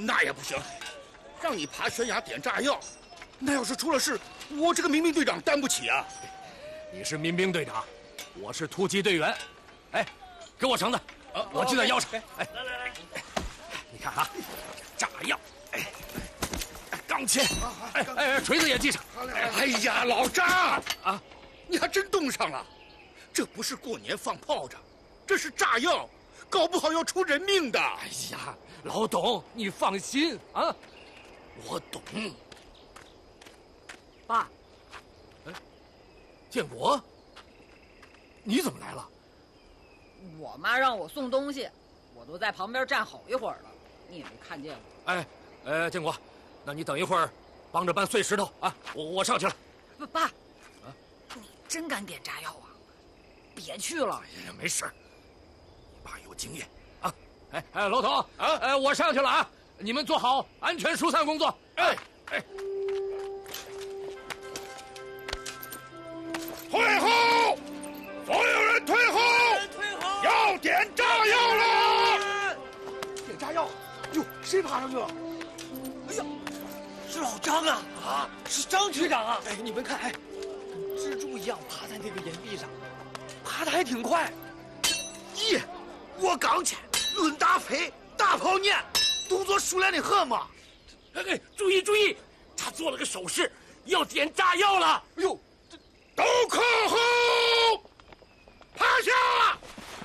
那也不行，让你爬悬崖点炸药，那要是出了事，我这个民兵队长担不起啊。 你是民兵队长，我是突击队员。哎，给我绳子，我系在腰上。哎，来，你看啊，炸药，钢钎，锤子也系上。 哎呀，老张啊，你还真冻上了。这不是过年放炮仗，这是炸药，搞不好要出人命的。 哎呀，老董，你放心啊，我懂。 爸， 建国，你怎么来了？ 我妈让我送东西，我都在旁边站好一会儿了，你也没看见我。 建国，那你等一会儿，帮着搬碎石头啊！我上去了。 爸，你真敢点炸药啊？别去了。 哎呀，没事，你爸有经验啊。老董啊，我上去了啊，你们做好安全疏散工作。 退后！所有人退后！要点炸药了！ 点炸药！哟，谁爬上去了？哎呀，是老张啊！啊，是张局长啊！哎，你们看，蜘蛛一样爬在那个岩壁上，爬得还挺快。 咦，我刚去，论打飞，大炮念，动作熟练的很嘛。 注意，他做了个手势，要点炸药了。 哎呦， 都靠后！